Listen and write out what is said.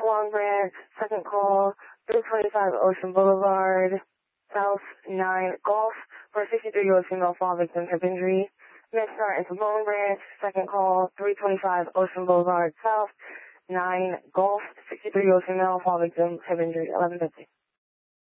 Long Branch, second call, 325 Ocean Boulevard, South 9 Golf, for a 63-year-old female fall victim hip injury. Next start into Long Branch, second call, 325 Ocean Boulevard, South 9 Golf, 63-year-old female fall victim hip injury, 11:50.